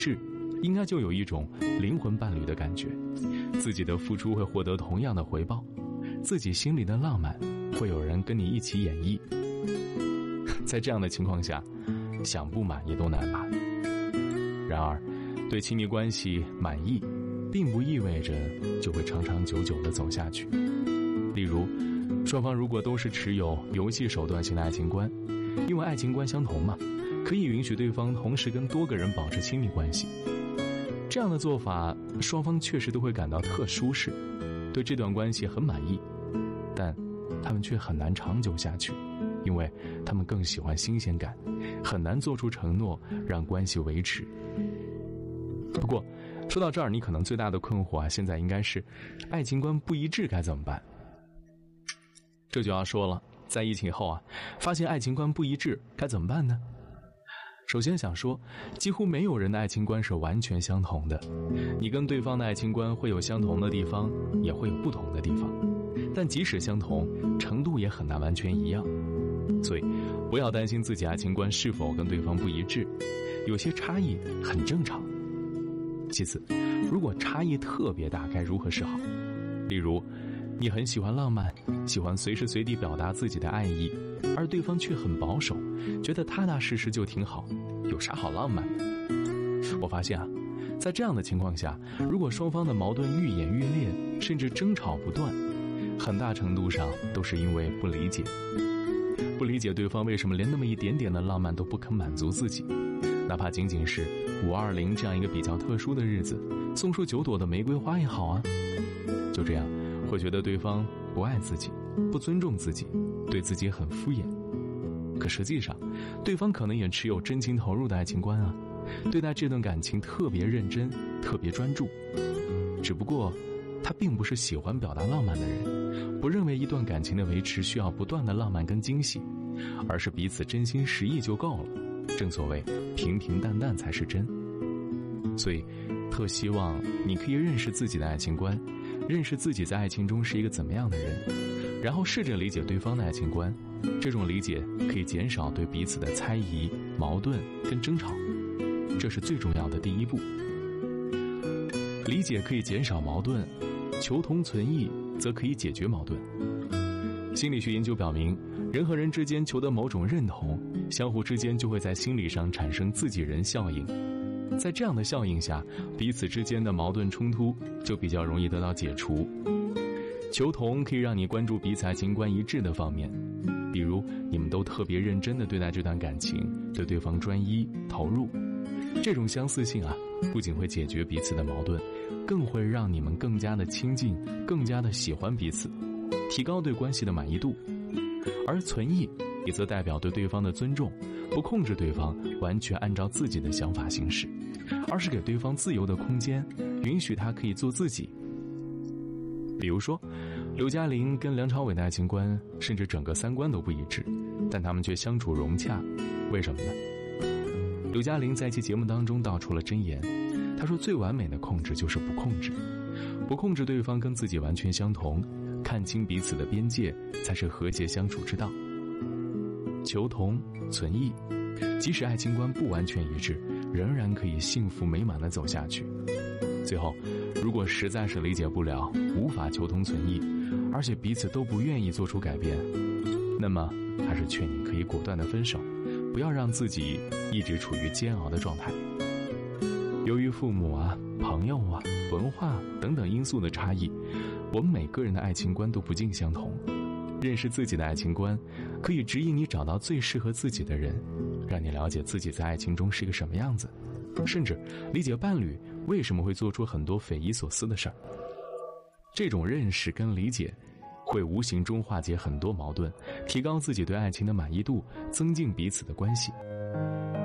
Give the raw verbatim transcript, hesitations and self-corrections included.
致，应该就有一种灵魂伴侣的感觉，自己的付出会获得同样的回报，自己心里的浪漫会有人跟你一起演绎。在这样的情况下，想不满意都难吧。然而对亲密关系满意并不意味着就会长长久久地走下去。例如，双方如果都是持有游戏手段型的爱情观，因为爱情观相同嘛，可以允许对方同时跟多个人保持亲密关系。这样的做法，双方确实都会感到特舒适，对这段关系很满意，但他们却很难长久下去，因为他们更喜欢新鲜感，很难做出承诺让关系维持。不过说到这儿，你可能最大的困惑啊，现在应该是爱情观不一致该怎么办？这就要说了，在疫情后啊，发现爱情观不一致该怎么办呢？首先想说，几乎没有人的爱情观是完全相同的，你跟对方的爱情观会有相同的地方，也会有不同的地方，但即使相同，程度也很难完全一样。所以不要担心自己爱情观是否跟对方不一致，有些差异很正常。其次，如果差异特别大，该如何是好？例如，你很喜欢浪漫，喜欢随时随地表达自己的爱意，而对方却很保守，觉得踏踏实实就挺好，有啥好浪漫的？我发现啊，在这样的情况下，如果双方的矛盾愈演愈烈，甚至争吵不断，很大程度上都是因为不理解。不理解对方为什么连那么一点点的浪漫都不肯满足自己，哪怕仅仅是五二零这样一个比较特殊的日子，送出九朵的玫瑰花也好啊。就这样会觉得对方不爱自己，不尊重自己，对自己很敷衍。可实际上，对方可能也持有真情投入的爱情观啊，对待这段感情特别认真，特别专注。只不过他并不是喜欢表达浪漫的人，不认为一段感情的维持需要不断的浪漫跟惊喜，而是彼此真心实意就够了。正所谓平平淡淡才是真。所以特希望你可以认识自己的爱情观，认识自己在爱情中是一个怎么样的人，然后试着理解对方的爱情观。这种理解可以减少对彼此的猜疑、矛盾跟争吵，这是最重要的第一步。理解可以减少矛盾，求同存异则可以解决矛盾。心理学研究表明，人和人之间求得某种认同，相互之间就会在心理上产生自己人效应。在这样的效应下，彼此之间的矛盾冲突就比较容易得到解除。求同可以让你关注彼此爱情观一致的方面，比如你们都特别认真地对待这段感情，对对方专一投入。这种相似性啊，不仅会解决彼此的矛盾，更会让你们更加的亲近，更加的喜欢彼此，提高对关系的满意度。而存异也则代表对对方的尊重，不控制对方完全按照自己的想法行事，而是给对方自由的空间，允许他可以做自己。比如说，刘嘉玲跟梁朝伟的爱情观甚至整个三观都不一致，但他们却相处融洽，为什么呢？刘嘉玲在一期节目当中道出了真言，她说最完美的控制就是不控制，不控制对方跟自己完全相同，看清彼此的边界才是和谐相处之道。求同存异，即使爱情观不完全一致，仍然可以幸福美满地走下去。最后，如果实在是理解不了，无法求同存异，而且彼此都不愿意做出改变，那么还是劝你可以果断地分手，不要让自己一直处于煎熬的状态。由于父母啊、朋友啊、文化等等因素的差异，我们每个人的爱情观都不尽相同。认识自己的爱情观，可以指引你找到最适合自己的人，让你了解自己在爱情中是一个什么样子，甚至理解伴侣为什么会做出很多匪夷所思的事儿。这种认识跟理解会无形中化解很多矛盾，提高自己对爱情的满意度，增进彼此的关系。